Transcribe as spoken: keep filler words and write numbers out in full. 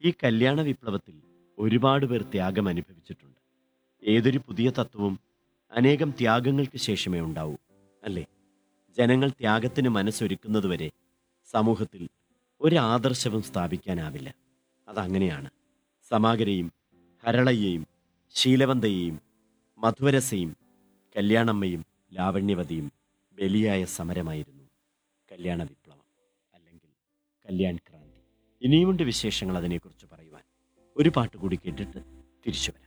ഈ കല്യാണ വിപ്ലവത്തിൽ ഒരുപാട് പേർ ത്യാഗം അനുഭവിച്ചിട്ടുണ്ട്. ഏതൊരു പുതിയ തത്വവും അനേകം ത്യാഗങ്ങൾക്ക് ശേഷമേ ഉണ്ടാവൂ, അല്ലേ? ജനങ്ങൾ ത്യാഗത്തിന് മനസ്സൊരുക്കുന്നതുവരെ സമൂഹത്തിൽ ഒരു ആദർശവും സ്ഥാപിക്കാനാവില്ല. അതങ്ങനെയാണ്. സമാഗരയും ഹരളയ്യയും ശീലവന്തയെയും മധുവരസയും കല്യാണമ്മയും ലാവണ്യവതിയും ബലിയായ സമരമായിരുന്നു കല്യാണ വിപ്ലവം, അല്ലെങ്കിൽ കല്യാൺ ക്രാന്തി. ഇനിയുമുണ്ട് വിശേഷങ്ങൾ അതിനെക്കുറിച്ച് പറയുവാൻ. ഒരു പാട്ട് കൂടി കേട്ടിട്ട് തിരിച്ചു വരാം.